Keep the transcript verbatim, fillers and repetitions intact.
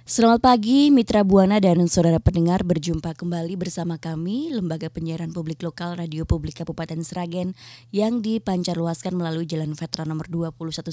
Selamat pagi Mitra Buana dan saudara pendengar, berjumpa kembali bersama kami Lembaga Penyiaran Publik Lokal Radio Publik Kabupaten Sragen yang dipancarluaskan melalui Jalan Veteran nomor dua puluh satu